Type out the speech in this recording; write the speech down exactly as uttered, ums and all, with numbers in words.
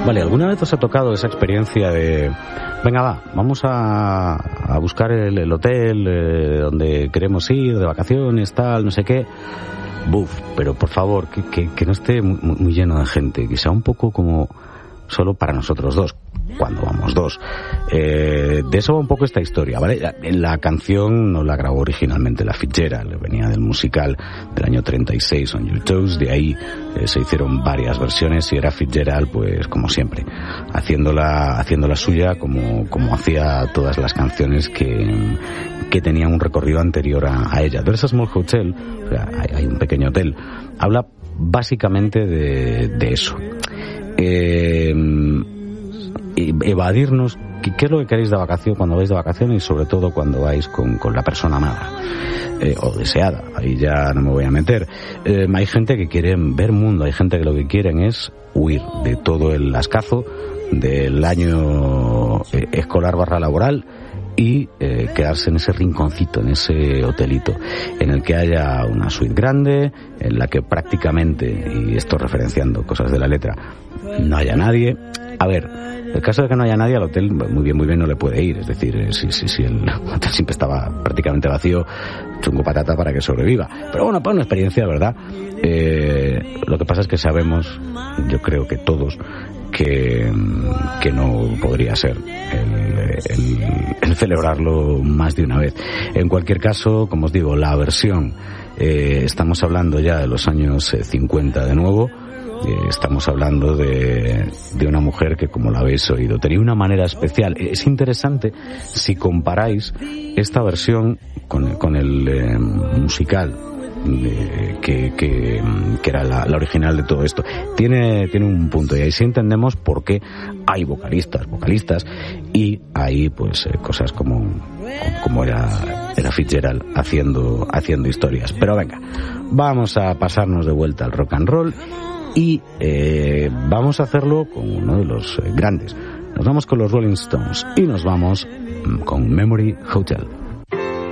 Vale, ¿alguna vez os ha tocado esa experiencia de... Venga, va, vamos a, a buscar el, el hotel eh, donde queremos ir, de vacaciones, tal, no sé qué? Buf, pero por favor, que, que, que no esté muy, muy lleno de gente, que sea un poco como solo para nosotros dos, cuando vamos dos. Eh, de eso va un poco esta historia, ¿vale? La, la canción no la grabó originalmente la Fitzgerald, venía del musical del año treinta y seis, On Your Toes, de ahí eh, se hicieron varias versiones y era Fitzgerald, pues como siempre, haciéndola, haciéndola suya como, como hacía todas las canciones que, que tenían un recorrido anterior a, a ella. There's a Small Hotel, o sea, hay, hay un pequeño hotel, habla básicamente de, de eso. Eh, evadirnos qué, qué es lo que queréis de vacación cuando vais de vacaciones y sobre todo cuando vais con, con la persona amada eh, o deseada, ahí ya no me voy a meter. Eh, hay gente que quiere ver mundo, hay gente que lo que quieren es huir de todo el ascazo del año eh, escolar barra laboral y eh, quedarse en ese rinconcito, en ese hotelito, en el que haya una suite grande, en la que prácticamente, y esto referenciando cosas de la letra, no haya nadie. A ver, el caso de que no haya nadie, al hotel muy bien, muy bien no le puede ir, es decir, si, si, si el hotel siempre estaba prácticamente vacío, chungo patata para que sobreviva. Pero bueno, para una experiencia, ¿verdad? Eh, lo que pasa es que sabemos, yo creo que todos, que, que no podría ser el, el, el celebrarlo más de una vez. En cualquier caso, como os digo, la versión, eh, estamos hablando ya de los años cincuenta de nuevo, eh, estamos hablando de, de una mujer que, como la habéis oído, tenía una manera especial. Es interesante si comparáis esta versión con, con el eh, musical, De, que, que, que era la, la original de todo esto. Tiene, tiene un punto y ahí sí entendemos por qué hay vocalistas, vocalistas y hay pues eh, cosas como, como era, era Fitzgerald haciendo, haciendo historias. Pero venga, vamos a pasarnos de vuelta al rock and roll y eh, vamos a hacerlo con uno de los eh, grandes. Nos vamos con los Rolling Stones y nos vamos con Memory Hotel.